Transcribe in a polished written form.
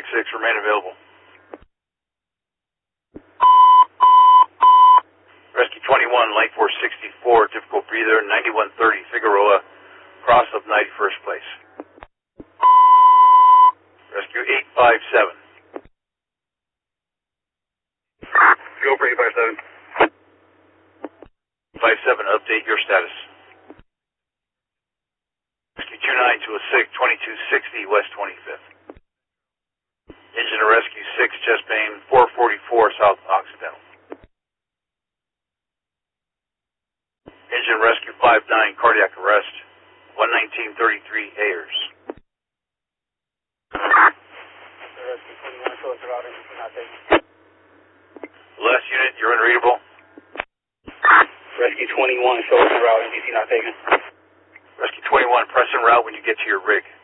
266, remain available. Rescue 21, Light Force 64, difficult breather, 9130, Figueroa, cross of 91st place. Rescue 857. Go for 857. 57, update your status. Rescue 29 to a 2260 West 25th. Engine to Rescue 6, chest pain, 444 South Occidental. Engine Rescue 59, cardiac arrest, 11933 Ayers. Rescue 21, show us the route, NBC not taken. Last unit, you're unreadable. Rescue 21, show us the route, NBC not taken. Rescue 21, press en route when you get to your rig.